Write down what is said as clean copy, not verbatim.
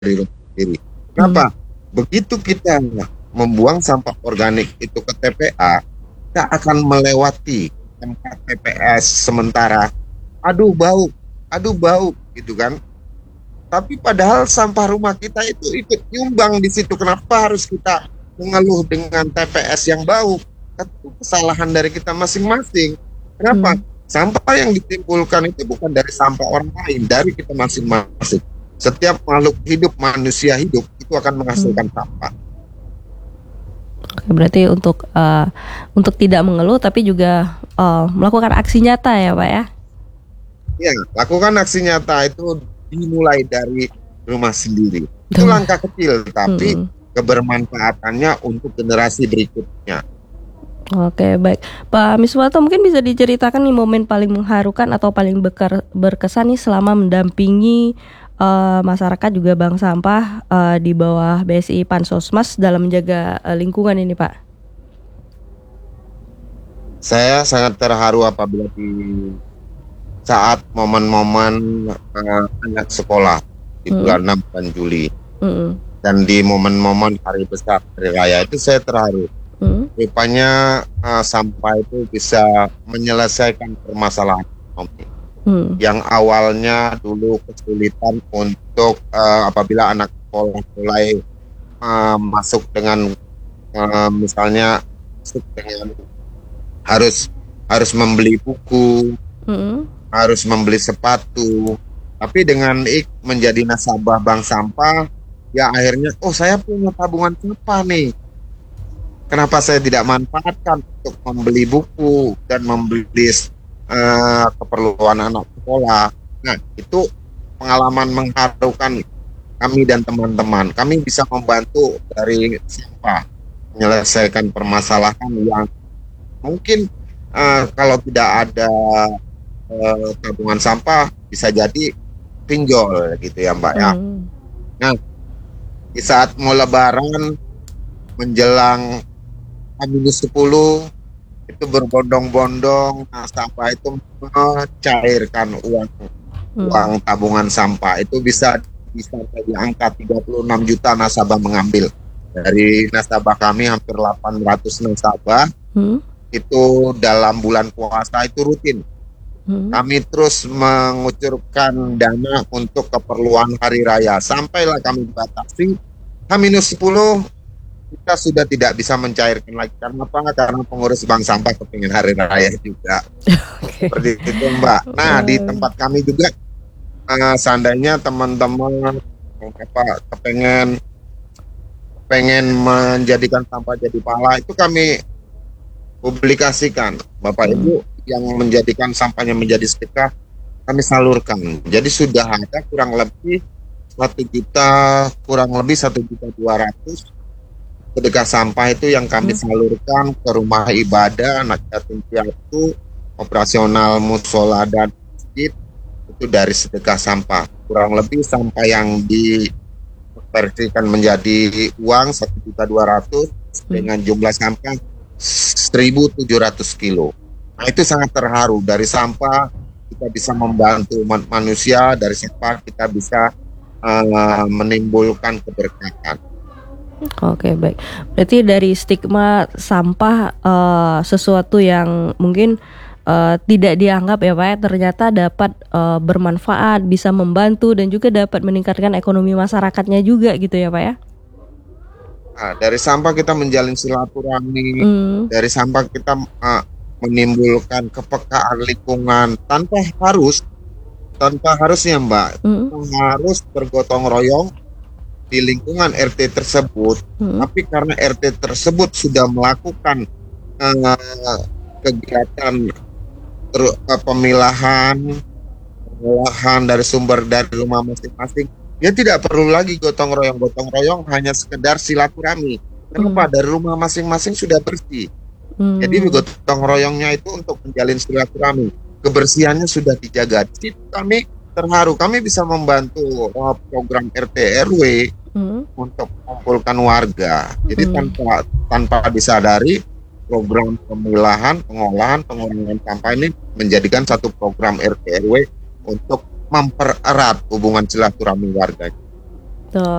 dari rumah sendiri. Hmm. Kenapa? Begitu kita membuang sampah organik itu ke TPA, kita akan melewati tempat TPS sementara. Aduh bau, gitu kan. Tapi padahal sampah rumah kita itu ikut nyumbang di situ. Kenapa harus kita mengeluh dengan TPS yang bau? Itu kesalahan dari kita masing-masing. Kenapa? Hmm. Sampah yang ditimbulkan itu bukan dari sampah orang lain, dari kita masing-masing. Setiap makhluk hidup, manusia hidup, itu akan Hmm. menghasilkan sampah. Oke, berarti untuk tidak mengeluh tapi juga melakukan aksi nyata ya Pak ya. Ya, lakukan aksi nyata itu dimulai dari rumah sendiri. Itu Tuh. langkah kecil, tapi Hmm. kebermanfaatannya untuk generasi berikutnya. Oke, baik. Pak Miswanto, mungkin bisa diceritakan nih momen paling mengharukan atau paling berkesan nih selama mendampingi masyarakat juga bank sampah di bawah BSI Pansosmas dalam menjaga lingkungan ini, Pak. Saya sangat terharu apabila di saat momen-momen anak sekolah di Mm. bulan 6 bulan Juli Mm. dan di momen-momen hari besar hari raya itu saya terharu. Mm. Rupanya sampah itu bisa menyelesaikan permasalahan ekonomi Mm. yang awalnya dulu kesulitan untuk apabila anak sekolah mulai masuk dengan misalnya masuk dengan harus harus membeli buku, Mm. harus membeli sepatu. Tapi dengan menjadi nasabah bank sampah, ya akhirnya, oh saya punya tabungan sampah nih. Kenapa saya tidak manfaatkan untuk membeli buku dan membeli keperluan anak sekolah? Nah, itu pengalaman mengharukan kami dan teman-teman. Kami bisa membantu dari sampah menyelesaikan permasalahan yang mungkin kalau tidak ada tabungan sampah bisa jadi pinjol gitu ya Mbak ya. Mm. Nah, di saat mau Lebaran menjelang H-10 itu berbondong-bondong nasabah itu mencairkan uang Mm. tabungan sampah itu bisa di angka 36 juta nasabah mengambil. Dari nasabah kami hampir 800 nasabah Mm. itu dalam bulan puasa itu rutin. Mm. Kami terus mengucurkan dana untuk keperluan hari raya. Sampailah kami batasi H-10 kita sudah tidak bisa mencairkan lagi. Karena apa? Karena pengurus bank sampah kepingin hari raya juga. Oke. Seperti itu Mbak. Nah di tempat kami juga seandainya teman-teman kepengen menjadikan sampah jadi pahala itu kami publikasikan. Bapak Mm. Ibu yang menjadikan sampahnya menjadi sedekah kami salurkan. Jadi sudah ada kurang lebih 1.200.000 sedekah sampah itu yang kami Mm. salurkan ke rumah ibadah, anak yatim piatu, operasional musola dan masjid itu dari sedekah sampah. Kurang lebih sampah yang dikonversikan menjadi uang 1.200.000 Mm. dengan jumlah sampah 1.700 kilo. Nah itu sangat terharu. Dari sampah kita bisa membantu manusia, dari sampah kita bisa menimbulkan keberkahan. Oke, baik. Berarti dari stigma sampah sesuatu yang mungkin tidak dianggap ya Pak ya, ternyata dapat bermanfaat, bisa membantu dan juga dapat meningkatkan ekonomi masyarakatnya juga gitu ya Pak ya. Nah, dari sampah kita menjalin silaturahmi, Hmm. dari sampah kita menimbulkan kepekaan lingkungan tanpa harusnya Mbak, Hmm. harus bergotong royong di lingkungan RT tersebut, Hmm. tapi karena RT tersebut sudah melakukan kegiatan pemilahan, pengolahan dari sumber dari rumah masing-masing, dia tidak perlu lagi gotong royong, hanya sekedar silaturahmi. Hmm. Kenapa? Dari rumah masing-masing sudah bersih. Jadi Hmm. gotong royongnya itu untuk menjalin silaturahmi. Kebersihannya sudah dijaga. Di situ kami terharu. Kami bisa membantu program RT RW Hmm. untuk mengumpulkan warga. Jadi Hmm. tanpa disadari program pemilahan, pengolahan, pengurangan sampah ini menjadikan satu program RT RW untuk mempererat hubungan silaturahmi warga. Betul.